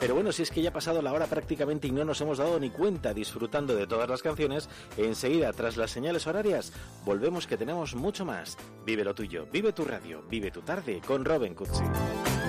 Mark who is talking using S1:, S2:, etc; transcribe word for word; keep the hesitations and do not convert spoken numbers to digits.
S1: Pero bueno, si es que ya ha pasado la hora prácticamente y no nos hemos dado ni cuenta disfrutando de todas las canciones, enseguida, tras las señales horarias, volvemos que tenemos mucho más. Vive lo tuyo, vive tu radio, vive tu tarde con Robin Cutsi.